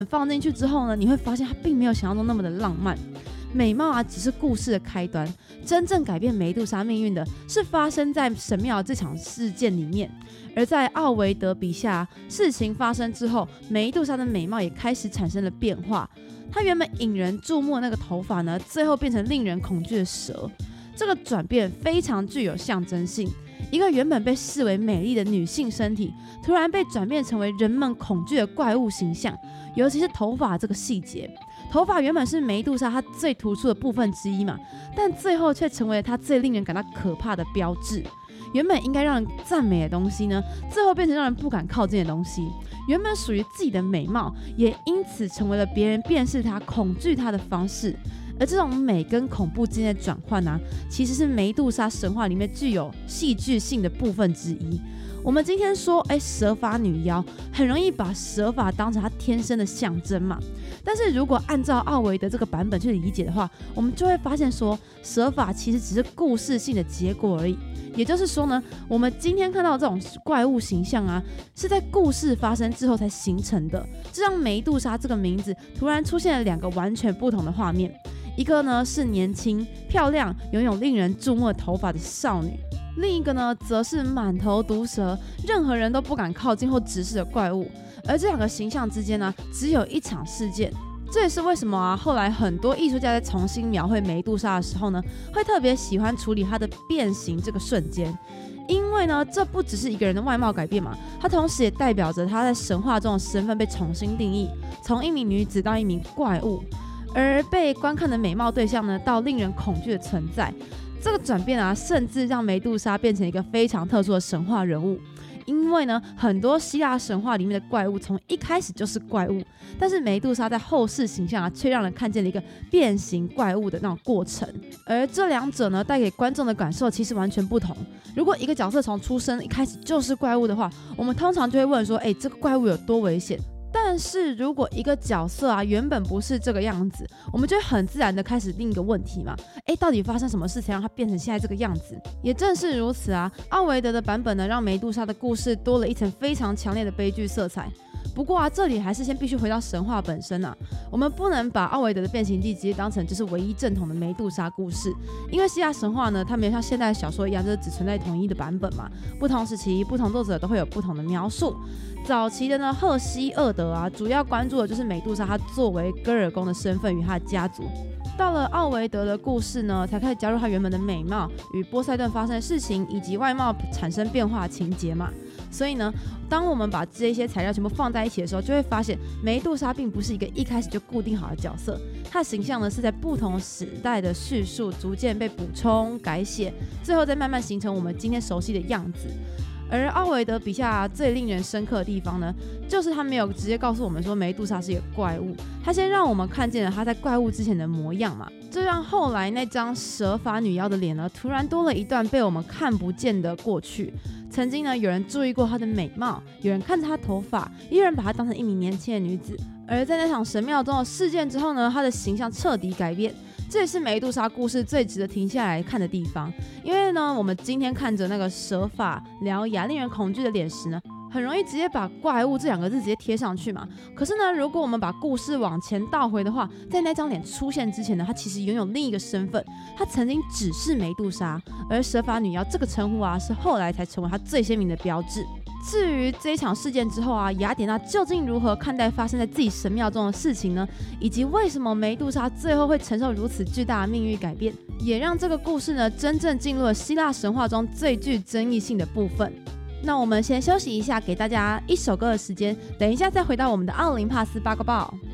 放进去之后呢，你会发现它并没有想象中那么的浪漫。美貌啊，只是故事的开端，真正改变梅杜莎命运的是发生在神庙这场事件里面。而在奥维德笔下，事情发生之后，梅杜莎的美貌也开始产生了变化。她原本引人注目的那个头发呢，最后变成令人恐惧的蛇。这个转变非常具有象征性，一个原本被视为美丽的女性身体，突然被转变成为人们恐惧的怪物形象。尤其是头发这个细节，头发原本是梅杜莎她最突出的部分之一嘛，但最后却成为了她最令人感到可怕的标志。原本应该让人赞美的东西呢，最后变成让人不敢靠近的东西。原本属于自己的美貌，也因此成为了别人辨识她、恐惧她的方式。而这种美跟恐怖之间的转换啊，其实是梅杜莎神话里面具有戏剧性的部分之一。我们今天说，蛇发女妖很容易把蛇发当成她天生的象征嘛。但是如果按照奥维德这个版本去理解的话，我们就会发现说，蛇发其实只是故事性的结果而已。也就是说呢，我们今天看到这种怪物形象啊，是在故事发生之后才形成的。这让梅杜莎这个名字突然出现了两个完全不同的画面。一个呢是年轻、漂亮、拥有令人注目的头发的少女，另一个呢则是满头毒蛇、任何人都不敢靠近或直视的怪物。而这两个形象之间呢，只有一场事件。这也是为什么啊，后来很多艺术家在重新描绘梅杜莎的时候呢，会特别喜欢处理她的变形这个瞬间。因为呢，这不只是一个人的外貌改变嘛，它同时也代表着她在神话中的身份被重新定义，从一名女子到一名怪物。而被观看的美貌对象呢，到令人恐惧的存在。这个转变啊，甚至让梅杜莎变成一个非常特殊的神话人物。因为呢，很多希腊神话里面的怪物从一开始就是怪物，但是梅杜莎在后世形象啊，却让人看见了一个变形怪物的那种过程。而这两者呢，带给观众的感受其实完全不同。如果一个角色从出生一开始就是怪物的话，我们通常就会问说，这个怪物有多危险？但是如果一个角色啊原本不是这个样子，我们就会很自然的开始另一个问题嘛，到底发生什么事才让他变成现在这个样子？也正是如此啊，奥维德的版本呢，让梅杜莎的故事多了一层非常强烈的悲剧色彩。不过啊，这里还是先必须回到神话本身啊，我们不能把奥维德的变形记直接当成就是唯一正统的梅杜莎故事，因为希腊神话呢，它没有像现代小说一样，就是只存在同一的版本嘛，不同时期、不同作者都会有不同的描述。早期的呢，赫西厄德啊，主要关注的就是梅杜莎她作为戈尔宫的身份与她的家族。到了奥维德的故事呢，才开始加入她原本的美貌与波塞顿发生的事情，以及外貌产生变化的情节嘛。所以呢，当我们把这些材料全部放在一起的时候，就会发现梅杜莎并不是一个一开始就固定好的角色，她的形象呢是在不同时代的叙述逐渐被补充、改写，最后再慢慢形成我们今天熟悉的样子。而奥维德笔下最令人深刻的地方呢，就是他没有直接告诉我们说梅杜莎是一个怪物，他先让我们看见了他在怪物之前的模样嘛，这让后来那张蛇发女妖的脸呢，突然多了一段被我们看不见的过去。曾经呢，有人注意过她的美貌，有人看着她头发，也有人把她当成一名年轻的女子。而在那场神庙中的事件之后呢，她的形象彻底改变。这也是梅杜莎故事最值得停下来看的地方，因为呢，我们今天看着那个蛇发獠牙、令人恐惧的脸时呢，很容易直接把怪物这两个字直接贴上去嘛。可是呢，如果我们把故事往前倒回的话，在那张脸出现之前呢，她其实拥有另一个身份，她曾经只是梅杜莎，而蛇发女妖这个称呼啊，是后来才成为她最鲜明的标志。至于这一场事件之后啊，雅典娜究竟如何看待发生在自己神庙中的事情呢？以及为什么梅杜莎最后会承受如此巨大的命运改变，也让这个故事呢真正进入了希腊神话中最具争议性的部分。那我们先休息一下，给大家一首歌的时间，等一下再回到我们的奥林帕斯八卦报。